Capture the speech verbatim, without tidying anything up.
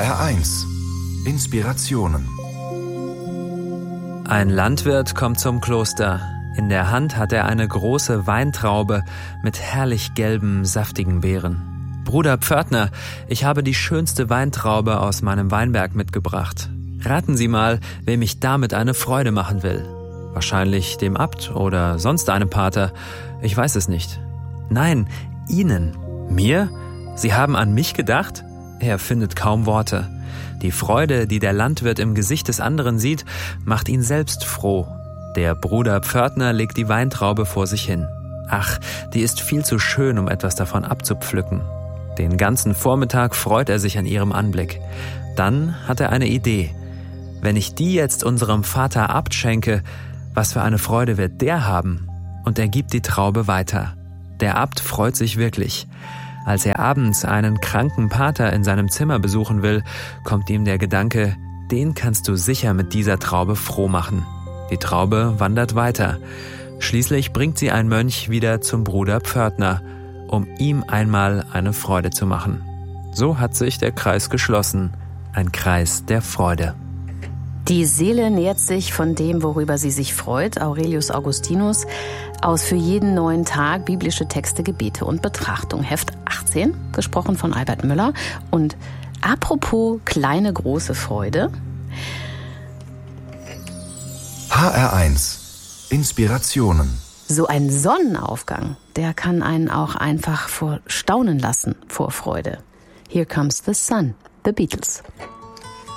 R eins Inspirationen. Ein Landwirt kommt zum Kloster. In der Hand hat er eine große Weintraube mit herrlich gelben, saftigen Beeren. Bruder Pförtner, ich habe die schönste Weintraube aus meinem Weinberg mitgebracht. Raten Sie mal, wem ich damit eine Freude machen will. Wahrscheinlich dem Abt oder sonst einem Pater. Ich weiß es nicht. Nein, Ihnen. Mir? Sie haben an mich gedacht? Er findet kaum Worte. Die Freude, die der Landwirt im Gesicht des anderen sieht, macht ihn selbst froh. Der Bruder Pförtner legt die Weintraube vor sich hin. Ach, die ist viel zu schön, um etwas davon abzupflücken. Den ganzen Vormittag freut er sich an ihrem Anblick. Dann hat er eine Idee. Wenn ich die jetzt unserem Vater Abt schenke, was für eine Freude wird der haben? Und er gibt die Traube weiter. Der Abt freut sich wirklich. Als er abends einen kranken Pater in seinem Zimmer besuchen will, kommt ihm der Gedanke, den kannst du sicher mit dieser Traube froh machen. Die Traube wandert weiter. Schließlich bringt sie ein Mönch wieder zum Bruder Pförtner, um ihm einmal eine Freude zu machen. So hat sich der Kreis geschlossen, ein Kreis der Freude. Die Seele nährt sich von dem, worüber sie sich freut. Aurelius Augustinus aus Für jeden neuen Tag biblische Texte, Gebete und Betrachtung. Heft achtzehn, gesprochen von Albert Müller. Und apropos kleine, große Freude. H R eins Inspirationen. So ein Sonnenaufgang, der kann einen auch einfach vor Staunen lassen, vor Freude. Here Comes the Sun, The Beatles.